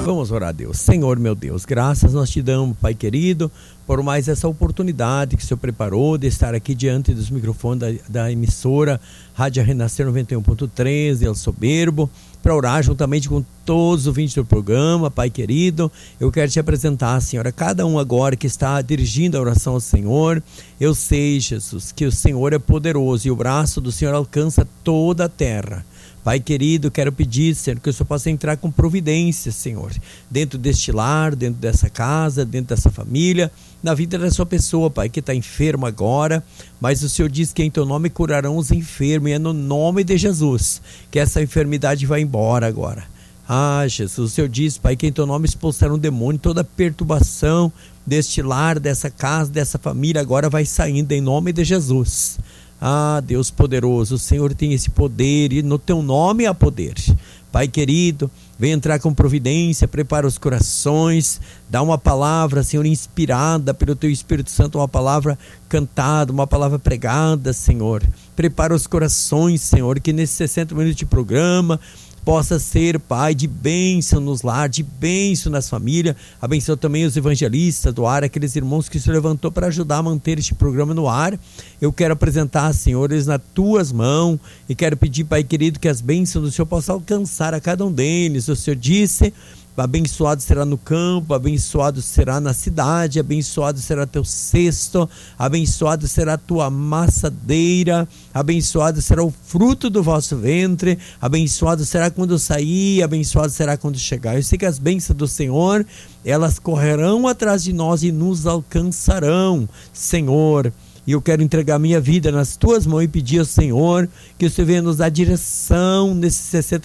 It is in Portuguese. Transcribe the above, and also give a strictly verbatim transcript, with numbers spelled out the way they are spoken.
Vamos orar a Deus. Senhor, meu Deus, graças nós te damos, Pai querido, por mais essa oportunidade que o Senhor preparou de estar aqui diante dos microfones da, da emissora Rádio Renascer noventa e um ponto três, El Soberbo, para orar juntamente com todos os ouvintes do programa. Pai querido, eu quero te apresentar, Senhora, cada um agora que está dirigindo a oração ao Senhor. Eu sei, Jesus, que o Senhor é poderoso e o braço do Senhor alcança toda a terra. Pai querido, quero pedir, Senhor, que o Senhor possa entrar com providência, Senhor, dentro deste lar, dentro dessa casa, dentro dessa família, na vida da sua pessoa, Pai, que está enfermo agora, mas o Senhor diz que em teu nome curarão os enfermos, e é no nome de Jesus que essa enfermidade vai embora agora. Ah, Jesus, o Senhor diz, Pai, que em teu nome expulsarão um demônio, toda perturbação deste lar, dessa casa, dessa família, agora vai saindo em nome de Jesus. Ah, Deus poderoso, o Senhor tem esse poder e no teu nome há poder. Pai querido, vem entrar com providência, prepara os corações, dá uma palavra, Senhor, inspirada pelo teu Espírito Santo, uma palavra cantada, uma palavra pregada, Senhor. Prepara os corações, Senhor, que nesses sessenta minutos de programa possa ser, Pai, de bênção nos lares, de bênção nas famílias. Abençoa também os evangelistas do ar, aqueles irmãos que se levantou para ajudar a manter este programa no ar. Eu quero apresentar, Senhor, eles nas tuas mãos e quero pedir, Pai querido, que as bênçãos do Senhor possam alcançar a cada um deles. O Senhor disse: abençoado será no campo, abençoado será na cidade, abençoado será teu cesto, abençoado será a tua amassadeira, abençoado será o fruto do vosso ventre, abençoado será quando sair, abençoado será quando chegar. Eu sei que as bênçãos do Senhor, elas correrão atrás de nós e nos alcançarão, Senhor. E eu quero entregar minha vida nas tuas mãos e pedir ao Senhor que o Senhor venha nos dar direção nesses sessenta